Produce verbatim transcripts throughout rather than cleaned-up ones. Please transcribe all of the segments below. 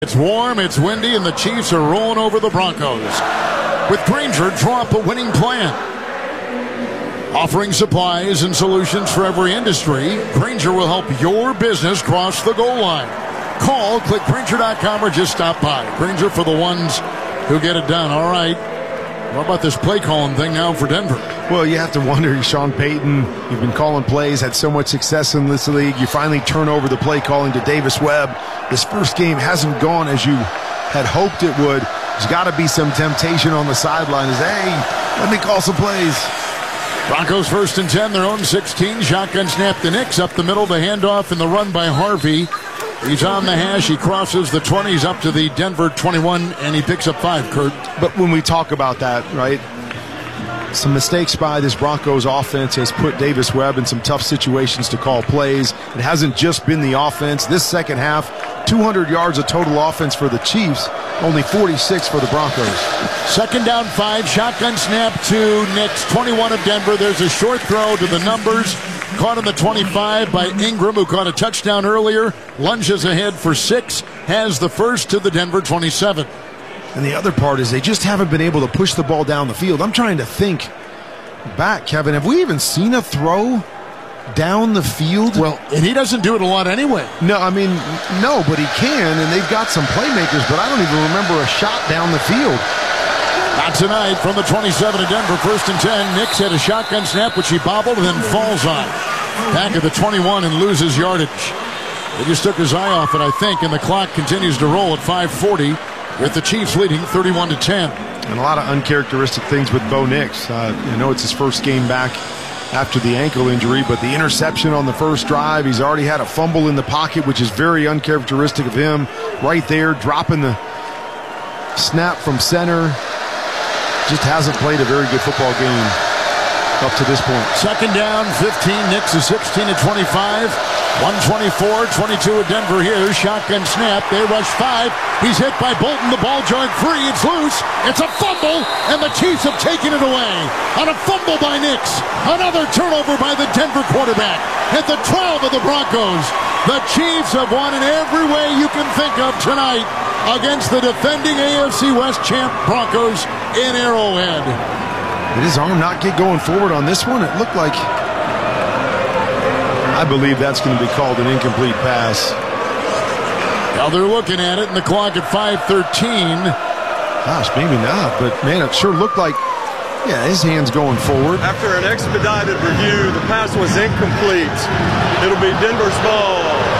It's warm, it's windy, and the Chiefs are rolling over the Broncos. With Grainger, draw up a winning plan. Offering supplies and solutions for every industry, Grainger will help your business cross the goal line. Call, click Grainger dot com, or just stop by. Grainger for the ones who get it done. All right. What about this play calling thing now for Denver? Well, you have to wonder, Sean Payton, you've been calling plays, had so much success in this league. You finally turn over the play calling to Davis Webb. This first game hasn't gone as you had hoped it would. There's got to be some temptation on the sideline. Is, hey, let me call some plays. Broncos first and ten, their own sixteen. Shotgun snap to Nix up the middle. The handoff and the run by Harvey. He's on the hash. He crosses the twenties up to the Denver twenty-one, and he picks up five, Kurt. But when we talk about that, right, some mistakes by this Broncos offense has put Davis Webb in some tough situations to call plays. It hasn't just been the offense. This second half, two hundred yards of total offense for the Chiefs, only forty-six for the Broncos. Second down five, shotgun snap to Nix, twenty-one of Denver. There's a short throw to the numbers. Caught on the twenty-five by Ingram, who caught a touchdown earlier. Lunges ahead for six. Has the first to the Denver twenty-seven. And the other part is they just haven't been able to push the ball down the field. I'm trying to think back, Kevin. Have we even seen a throw down the field? Well, and he doesn't do it a lot anyway. No, I mean, no, but he can, and they've got some playmakers, but I don't even remember a shot down the field. Not tonight from the twenty-seven of Denver, first and ten. Nix had a shotgun snap, which he bobbled and then falls on. Back at the twenty-one and loses yardage. He just took his eye off it, I think, and the clock continues to roll at five forty with the Chiefs leading thirty-one to ten. And a lot of uncharacteristic things with Bo Nix. Uh, you know, it's his first game back after the ankle injury, but the interception on the first drive, he's already had a fumble in the pocket, which is very uncharacteristic of him. Right there, dropping the snap from center. Just hasn't played a very good football game up to this point. Second down, fifteen. Nix is sixteen to twenty-five. one twenty-four, twenty-two of Denver here. Shotgun snap. They rush five. He's hit by Bolton. The ball joint free. It's loose. It's a fumble, and the Chiefs have taken it away. On a fumble by Nix. Another turnover by the Denver quarterback. At the twelve of the Broncos. The Chiefs have won in every way you can think of tonight against the defending A F C West champ Broncos in Arrowhead. Did his arm not get going forward on this one? It looked like... I believe that's going to be called an incomplete pass. Now they're looking at it, and the clock at five thirteen. Gosh, maybe not, but man, it sure looked like, yeah, his hand's going forward. After an expedited review, the pass was incomplete. It'll be Denver's ball.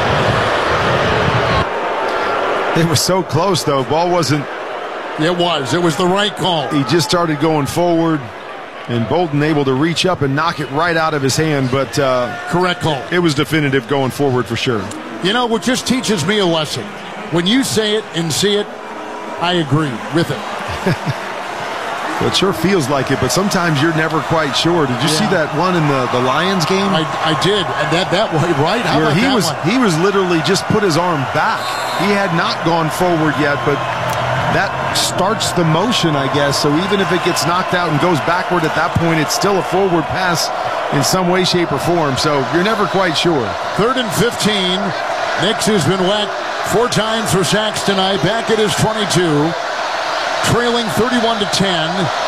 They were so close, though. Ball wasn't... It was. It was the right call. He just started going forward, and Bolton able to reach up and knock it right out of his hand, but... Uh, Correct call. It was definitive going forward for sure. You know, what just teaches me a lesson. When you say it and see it, I agree with it. Well, it sure feels like it, but sometimes you're never quite sure. Did you yeah. see that one in the, the Lions game? I, I did, and that that way, right? How Where about he that was one? he was literally just put his arm back. He had not gone forward yet, but that starts the motion, I guess. So even if it gets knocked out and goes backward at that point, it's still a forward pass in some way, shape, or form. So you're never quite sure. Third and fifteen. Nix has been whacked four times for sacks tonight. Back at his twenty-two. Trailing thirty-one to ten.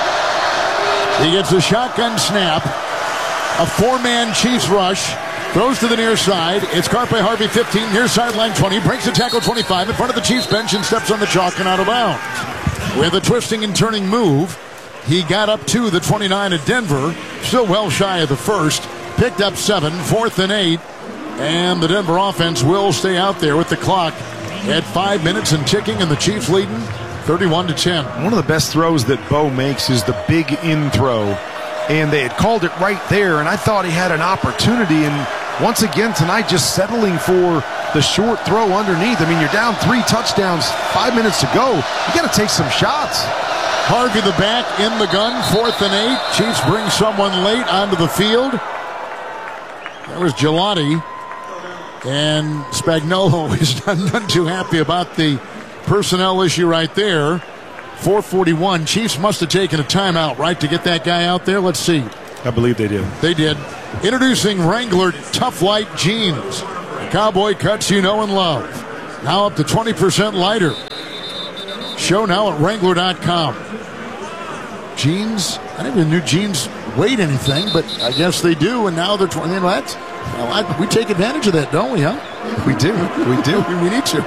He gets a shotgun snap. A four-man Chiefs rush. Throws to the near side. It's caught by Harvey, fifteen. Near sideline, twenty. Breaks the tackle, twenty-five. In front of the Chiefs bench and steps on the chalk and out of bounds. With a twisting and turning move, he got up to the twenty-nine at Denver. Still well shy of the first. Picked up seven. Fourth and eight. And the Denver offense will stay out there with the clock at five minutes and ticking, and the Chiefs leading thirty-one to ten. One of the best throws that Bo makes is the big in throw. And they had called it right there, and I thought he had an opportunity. And once again tonight, just settling for the short throw underneath. I mean, you're down three touchdowns, five minutes to go. You got to take some shots. Harvey the back in the gun, fourth and eight. Chiefs bring someone late onto the field. That was Gelati. And Spagnuolo is not, not too happy about the personnel issue right there. four forty-one. Chiefs must have taken a timeout, right, to get that guy out there? Let's see. I believe they did. They did. Introducing Wrangler Tough Light Jeans. The cowboy cuts you know and love. now up to twenty percent lighter. Show now at Wrangler dot com. Jeans, I never knew jeans weighed anything, but I guess they do, and now they're twenty. You know, that's, well, I, we take advantage of that, don't we, huh? We do. We do. we need to.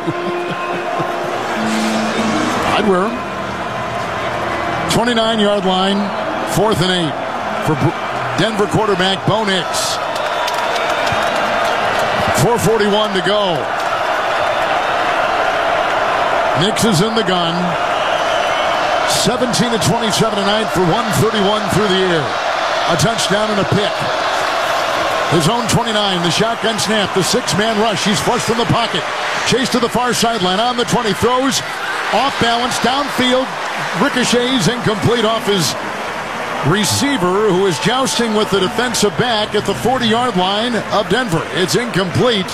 I'd wear them. twenty-nine-yard line, fourth and eight for Denver quarterback Bo Nix. four forty-one to go. Nix is in the gun. seventeen to twenty-seven tonight for one thirty-one through the air. A touchdown and a pick. His own twenty-nine, the shotgun snap, the six-man rush. He's flushed from the pocket. Chase to the far sideline on the twenty. Throws off balance, downfield. Ricochets incomplete off his receiver, who is jousting with the defensive back at the forty-yard line of Denver. It's incomplete.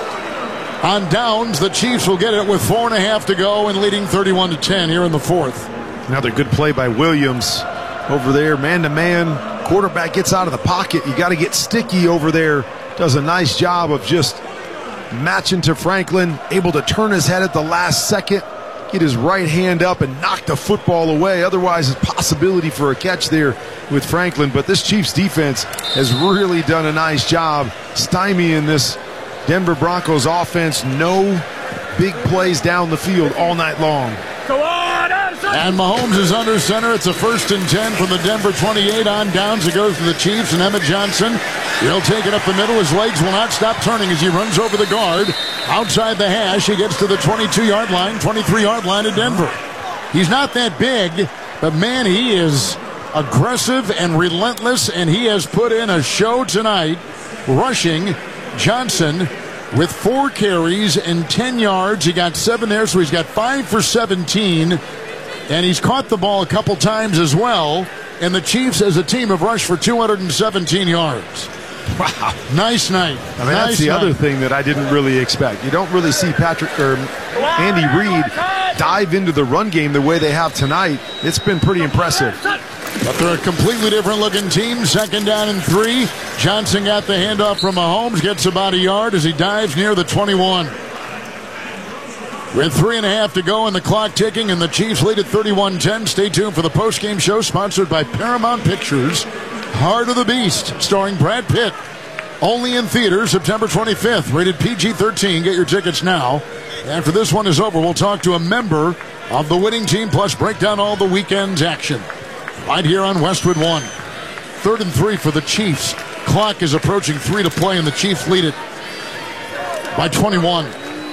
On downs, the Chiefs will get it with four and a half to go and leading thirty-one to ten here in the fourth. Another good play by Williams over there, man-to-man. Quarterback gets out of the pocket. You got to get sticky over there. Does a nice job of just matching to Franklin, able to turn his head at the last second, get his right hand up and knock the football away. Otherwise, a possibility for a catch there with Franklin. But this Chiefs defense has really done a nice job stymieing this Denver Broncos offense. No big plays down the field all night long. And Mahomes is under center. It's a first and ten from the Denver twenty-eight. On downs, it goes to the Chiefs, and Emmett Johnson, he'll take it up the middle. His legs will not stop turning as he runs over the guard. Outside the hash, he gets to the twenty-two-yard line, twenty-three-yard line of Denver. He's not that big, but man, he is aggressive and relentless, and he has put in a show tonight, rushing. Johnson with four carries and ten yards. He got seven there, so he's got five for seventeen. And he's caught the ball a couple times as well. And the Chiefs, as a team, have rushed for two hundred seventeen yards. Wow. Nice night. I mean, nice that's the night. other thing that I didn't really expect. You don't really see Patrick or Andy Reid dive into the run game the way they have tonight. It's been pretty impressive. But they're a completely different looking team. Second down and three. Johnson got the handoff from Mahomes. Gets about a yard as he dives near the twenty-one. With three and a half to go and the clock ticking, and the Chiefs lead at thirty-one ten. Stay tuned for the postgame show sponsored by Paramount Pictures. Heart of the Beast, starring Brad Pitt. Only in theaters September twenty-fifth. Rated P G thirteen. Get your tickets now. After this one is over, we'll talk to a member of the winning team, plus break down all the weekend's action. Right here on Westwood One. Third and three for the Chiefs. Clock is approaching three to play, and the Chiefs lead it by twenty-one.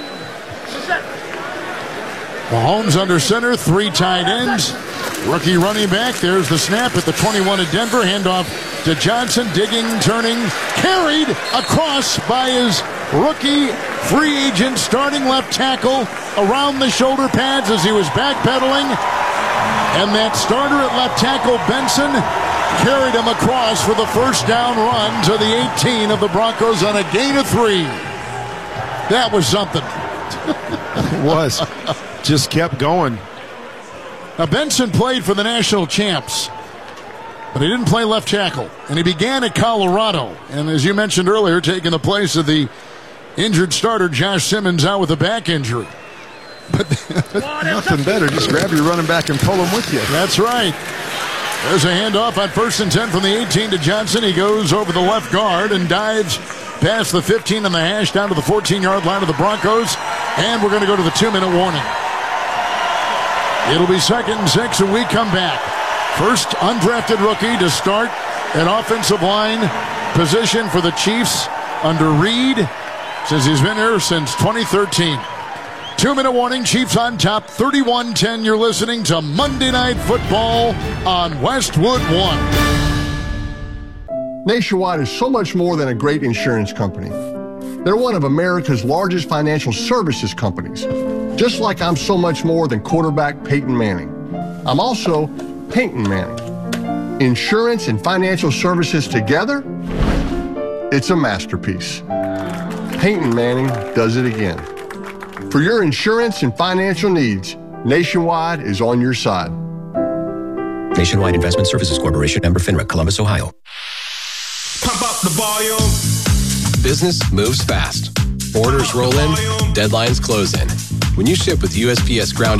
Mahomes under center, three tight ends. Rookie running back. There's the snap at the twenty-one at Denver. Handoff to Johnson, digging, turning, carried across by his rookie free agent starting left tackle around the shoulder pads as he was backpedaling. And that starter at left tackle, Benson, carried him across for the first down run to the eighteen of the Broncos on a gain of three. That was something. It was. Just kept going. Now, Benson played for the national champs, but he didn't play left tackle. And he began at Colorado. And as you mentioned earlier, taking the place of the injured starter, Josh Simmons, out with a back injury. But nothing better. Just grab your running back and pull him with you. That's right. There's a handoff on first and ten from the eighteen to Johnson. He goes over the left guard and dives past the fifteen on the hash down to the fourteen-yard line of the Broncos. And we're going to go to the two-minute warning. It'll be second and six, and we come back. First undrafted rookie to start an offensive line position for the Chiefs under Reid, since he's been here since twenty thirteen. Two-minute warning, Chiefs on top, thirty-one ten. You're listening to Monday Night Football on Westwood One. Nationwide is so much more than a great insurance company. They're one of America's largest financial services companies, just like I'm so much more than quarterback Peyton Manning. I'm also Peyton Manning. Insurance and financial services together, it's a masterpiece. Peyton Manning does it again. For your insurance and financial needs, Nationwide is on your side. Nationwide Investment Services Corporation, member FINRA, Columbus, Ohio. Pump up the volume. Business moves fast. Orders roll in, deadlines close in. When you ship with U S P S Ground